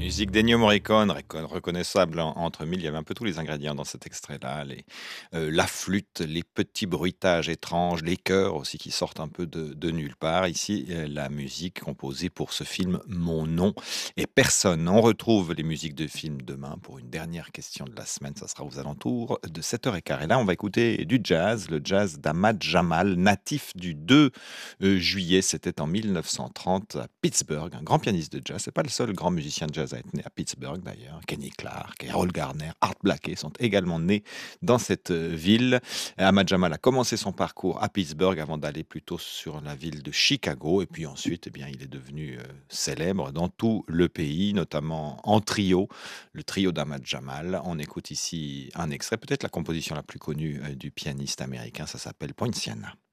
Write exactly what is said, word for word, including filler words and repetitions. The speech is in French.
musique d'Ennio Morricone, réco reconnaissable en entre mille. Il y avait un peu tous les ingrédients dans cet extrait-là, les, heu, la flûte, les petits bruitages étranges, les chœurs aussi qui sortent un peu de de nulle part. Ici, heu, la musique composée pour ce film Mon nom et personne. On retrouve les musiques de films demain pour une dernière question de la semaine. Ça sera aux alentours de sept heures quinze. Et là, on va écouter du jazz, le jazz d'Ahmad Jamal, natif du deux heu, juillet. C'était en mille neuf cent trente à Pittsburgh, un grand pianiste de jazz. C'est pas le seul grand musicien de jazz à être né à Pittsburgh d'ailleurs. Kenny Clarke, Errol Garner, Art Blakey sont également nés dans cette, heu, ville. Ahmad Jamal a commencé son parcours à Pittsburgh avant d'aller plutôt sur la ville de Chicago et puis ensuite, eh bien, il est devenu, heu, célèbre dans tout le pays, notamment en trio, le trio d'Ahmad Jamal. On écoute ici un extrait, peut-être la composition la plus connue, heu, du pianiste américain, ça s'appelle Poinciana.